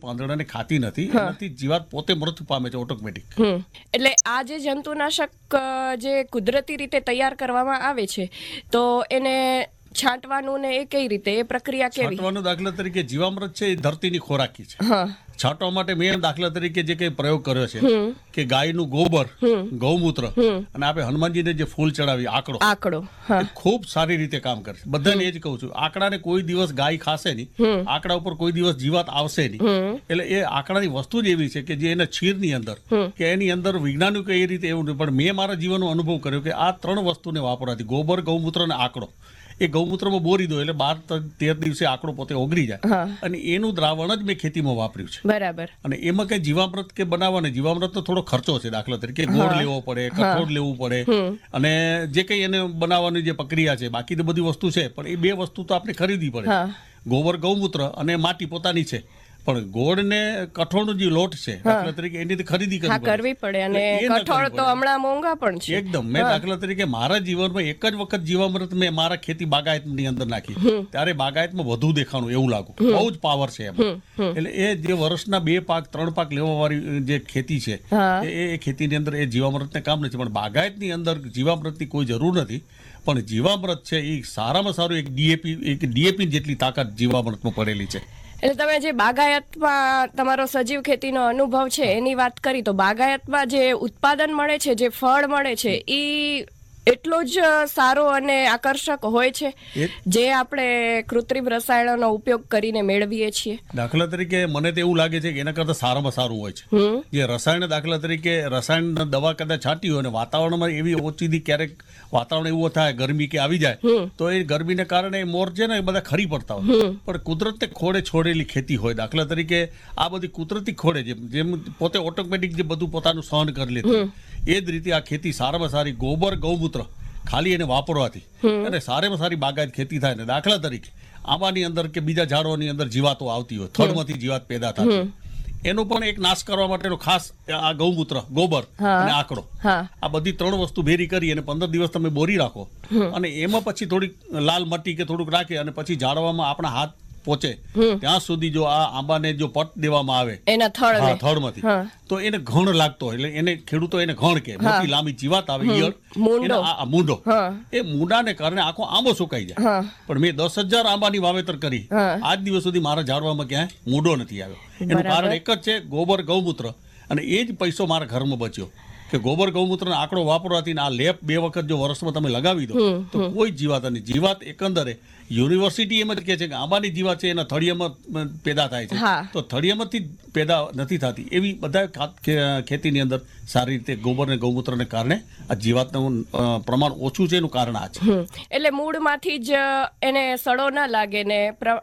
પાંદડાને ખાતી નથી, એનાથી જીવાત પોતે મૃત્યુ પામે છે ઓટોમેટિક. એટલે આ જે જંતુનાશક જે કુદરતી રીતે તૈયાર કરવામાં આવે છે તો એને છાંટવાનું ને એ કઈ રીતે, એ પ્રક્રિયા કેવી? છાંટવાનો દાખલા તરીકે જીવામૃત છે એ ધરતીની ખોરાકી છે. હા, છાંટવા માટે મેં દાખલા તરીકે જે કઈ પ્રયોગ કર્યો છે કે ગાયનું ગોબર, ગૌમૂત્ર અને આપણે હનુમાનજીને જે ફૂલ ચડાવી આંકડો એ ખૂબ સારી રીતે કામ કરશે. બધાને એ જ કહું છું, આંકડાને કોઈ દિવસ ગાય ખાશે નહીં, આંકડા ઉપર કોઈ દિવસ જીવાત આવશે નહીં. એટલે એ આંકડાની વસ્તુ જ એવી છે કે જે એના છીરની અંદર કે એની અંદર વૈજ્ઞાનિકો એ રીતે એવું નહીં, પણ મેં મારા જીવનનો અનુભવ કર્યો કે આ 3 વસ્તુને વાપરવાથી, ગોબર, ગૌમૂત્ર અને આંકડો, એ ગૌમૂત્રમાં બોરી દો એટલે 12-13 દિવસે આંકડો પોતે ઓગળી જાય, અને એનું દ્રાવણ જ મેં ખેતીમાં વાપર્યું છે. બરાબર. અને એમાં કઈ જીવામૃત કે બનાવવાને, જીવામૃતનો થોડો ખર્ચો છે. દાખલા તરીકે ગોળ લેવો પડે, કઠોળ લેવું પડે, અને જે કઈ એને બનાવવાની જે પ્રક્રિયા છે, બાકી તો બધી વસ્તુ છે, પણ એ 2 વસ્તુ તો આપણે ખરીદવી પડે. ગોબર, ગૌમૂત્ર અને માટી પોતાની છે, પણ ગોળ ને કઠોળનો જે લોટ છે દાખલા તરીકે એની ખરીદી કરવી પડે, અને કઠોળ તો હમણાં મોંઘા પણ છે એકદમ. મેં દાખલા તરીકે મારા જીવનમાં એક જ વખત જીવામૃત મેં મારા ખેતી બાગાયતની અંદર નાખી, ત્યારે બાગાયતમાં વધુ દેખાણું એવું લાગુ, બહુ જ પાવર છે એમાં. એટલે એ જે વર્ષના 2 પાક 3 પાક લેવા વાળી જે ખેતી છે એ ખેતીની અંદર એ જીવામૃતને કામ નથી, પણ બાગાયતની અંદર જીવામૃતની કોઈ જરૂર નથી. પણ જીવામૃત છે એ સારામાં સારું એક ડીએપી જેટલી તાકાત જીવામૃતમાં પડેલી છે. એટલે તમે જે બાગાયતમાં તમારો સજીવ ખેતીનો અનુભવ છે એની વાત કરી, તો બાગાયતમાં જે ઉત્પાદન મળે છે, જે ફળ મળે છે, એ એટલો જ સારો અને આકર્ષક હોય છે જે આપણે કૃત્રિમ રસાયણોનો ઉપયોગ કરીને મેળવીએ છીએ? દાખલા તરીકે મને તો એવું લાગે છે કે એના કરતા સારામાં સારું હોય છે. જે રસાયણ, દાખલા તરીકે રસાયણ દવા કદાચ છાંટી હોય અને વાતાવરણમાં એવી ઓછી ક્યારેક વાતાવરણ એવું થાય, ગરમી કે આવી જાય, તો એ ગરમીને કારણે મોર છે ને એ બધા ખરી પડતા હોય. પણ કુદરતે ખોડે છોડેલી ખેતી હોય, દાખલા તરીકે આ બધી કુદરતી ખોડે જેમ પોતે ઓટોમેટિક જે બધું પોતાનું સહન કરી લેતું, એ જ રીતે આ ખેતી સારામાં સારી ગોબર, ગૌમૂત્ર ખાલી એને વાપરવાથી અને સારામાં સારી બાગાયત ખેતી થાય ને. દાખલા તરીકે આંબાની અંદર કે બીજા ઝાડોની અંદર જીવાતો આવતી હોય, થડમાંથી જીવાત પેદા થતી, એનો પણ એક નાશ કરવા માટેનો ખાસ આ ગૌમૂત્ર, ગોબર અને આંકડો, આ બધી 3 વસ્તુ ભેરી કરી અને 15 દિવસ તમે બોરી રાખો, અને એમાં પછી થોડીક લાલ મટ્ટી કે થોડુંક રાખી અને પછી ઝાડવામાં આપણા હાથ પહોંચે ત્યાં સુધી જો આ આંબાને જો પટ દેવામાં આવે એના થડમાંથી, તો એને ઘણ લાગતો, એટલે એને ખેડૂતો એને ઘણ કે મોટી લાંબી જીવાત આવે, ઈયળ, મૂંડો, એ મૂંડાને કારણે આખો આંબો સુકાઈ જાય. પણ મેં 10,000 આંબાની વાવેતર કરી, આજ દિવસ સુધી મારા ઝાડવામાં ક્યાંય મૂંડો નથી આવ્યો. એનું કારણ એક જ છે, ગોબર, ગૌમૂત્ર, અને એ જ પૈસો મારા ઘરમાં બચ્યો કે ગોબર, ગૌમૂત્ર આંકડો વાપરવાથી આ લેપ 2 વખત જો વર્ષમાં તમે લગાવી દો તો કોઈ જીવાત નહીં. જીવાત એકંદરે યુનિવર્સિટી એમ જ કહે છે કે આંબાની જીવાત છે એના થળિયામાં પેદા થાય છે, તો થળિયામાંથી પેદા નથી થતી. એવી બધા ખેતીની અંદર સારી રીતે ગોબર અને ગૌમૂત્રને કારણે આ જીવાતનું પ્રમાણ ઓછું છે, એનું કારણ આ છે. એટલે મૂળમાંથી જ એને સડો ના લાગે ને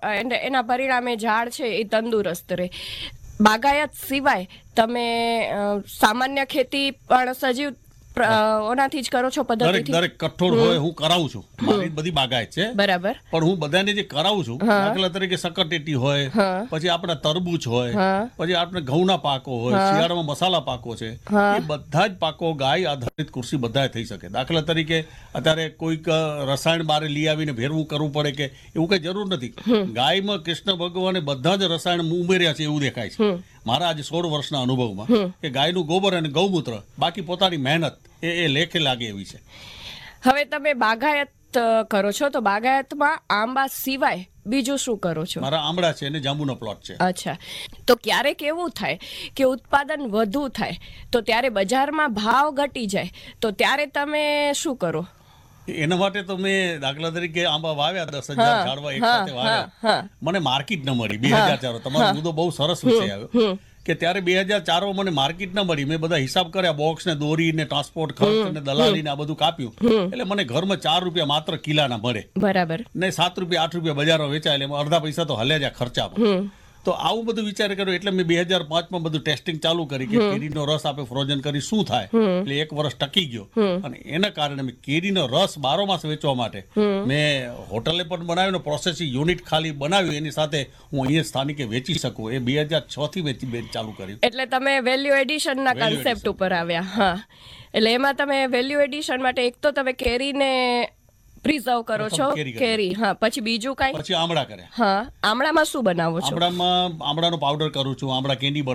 એના પરિણામે ઝાડ છે એ તંદુરસ્ત રહે. બાગાયત સિવાય તમે સામાન્ય ખેતી પણ સજીવ ઓનાથી જ કરો છો પદ્ધતિથી? દરેક કઠોળ હોય હું કરાવું છું, મારી બધી બાગાયત છે. બરાબર. પણ હું બધાને જે કરાવું છું, દાખલા તરીકે સકરટેટી હોય, પછી આપણા તરબૂચ હોય, પછી આપણે ઘઉંના પાકો હોય, શિયાળામાં મસાલા પાકો છે, એ બધા જ પાકો ગાય આધારિત કૃષિ બધા થઈ શકે. દાખલા તરીકે અત્યારે કોઈક રસાયણ બારે લઈ આવીને ભેરવું કરવું પડે કે એવું કઈ જરૂર નથી. ગાયમાં કૃષ્ણ ભગવાને બધા જ રસાયણ ઉમેર્યા છે એવું દેખાય છે મારા આજે 16 વર્ષના અનુભવમાં, કે ગાયનું ગોબર અને ગૌમૂત્ર, બાકી પોતાની મહેનત એ લેખે લાગે એવી છે. હવે તમે બાગાયત કરો છો, તો બાગાયતમાં આંબા સિવાય બીજું શું કરો છો? મારા આંબળા છે અને જાંબુનો પ્લોટ છે. અચ્છા. તો ક્યારેક એવું થાય કે ઉત્પાદન વધુ થાય તો ત્યારે બજારમાં ભાવ ઘટી જાય, તો ત્યારે તમે શું કરો? એના માટે તો મેં દાખલા તરીકે આંબા વાવ્યા, 10,000 ઝાડવા એક સાથે વાવ્યા, મને માર્કેટ ન મળી. 2004 તમારો મુદ્દો બહુ સરસ વિષય આવ્યો કે ત્યારે 2004 મને માર્કેટ ન મળી. મેં બધા હિસાબ કર્યા, બોક્સ ને દોરી ને ટ્રાન્સપોર્ટ ખર્ચ ને દલાલી ને આ બધું કાપ્યું, એટલે મને ઘરમાં 4 રૂપિયા માત્ર કિલાના મળે. બરાબર. ને 7 રૂપિયા 8 રૂપિયા બજારમાં વેચાય, એટલે એમાં અડધા પૈસા તો હલ્યા જાય ખર્ચામાં. તો આવું બધું વિચાર કર્યો, એટલે મેં 2005 બધું ટેસ્ટિંગ ચાલુ કરી કે કેરીનો રસ આપણે ફ્રોઝન કરી શું થાય. એટલે 1 વર્ષ ટકી ગયો, અને એના કારણે મેં કેરીનો રસ 12 માસ વેચવા માટે મેં હોટલે પણ બનાવ્યું, પ્રોસેસિંગ યુનિટ ખાલી બનાવ્યું, એની સાથે હું અહીંયા સ્થાનિકે વેચી શકું. એ 2006 થી વેચી ચાલુ કર્યું. એટલે તમે વેલ્યુ એડિશન ના કન્સેપ્ટ ઉપર આવ્યા. એટલે એમાં તમે વેલ્યુ એડિશન માટે એક તો તમે કેરીને પ્રિઝર્વ કરો છો પ્રથમ કેરી કરીએ. કેરી, હા, પછી બીજું કાંઈ? પછી આમળા કર્યા. હા, આમળામાં શું બનાવો છો? આમળાનો પાવડર કરું છું, આમળા કેન્ડી